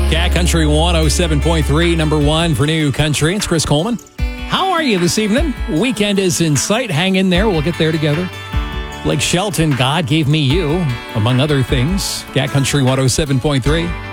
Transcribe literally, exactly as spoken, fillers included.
Cat Country one oh seven point three, number one for new country. It's Chris Coleman. How are you this evening? Weekend is in sight. Hang in there. We'll get there together. Blake Shelton, God Gave Me You, among other things. Cat Country one oh seven point three.